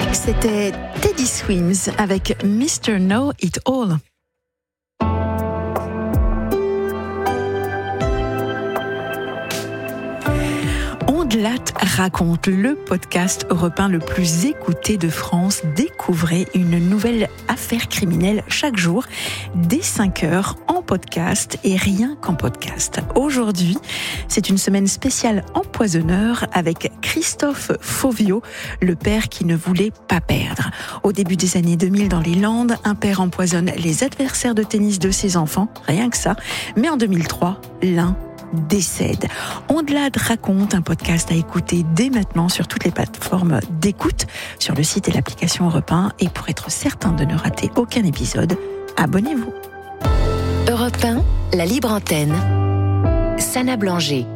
C'était Teddy Swims avec Mr. Know It All. Ondelat raconte, le podcast européen le plus écouté de France. Découvrez une nouvelle affaire criminelle chaque jour, dès 5h en podcast et rien qu'en podcast. Aujourd'hui, c'est une semaine spéciale empoisonneur avec Christophe Fauvio, le père qui ne voulait pas perdre. Au début des années 2000 dans les Landes, un père empoisonne les adversaires de tennis de ses enfants, rien que ça. Mais en 2003, l'un décède. Ondelat raconte, un podcast à écouter dès maintenant sur toutes les plateformes d'écoute, sur le site et l'application Europe 1. Et pour être certain de ne rater aucun épisode, abonnez-vous. Europe 1, la libre antenne. Sana Blanger.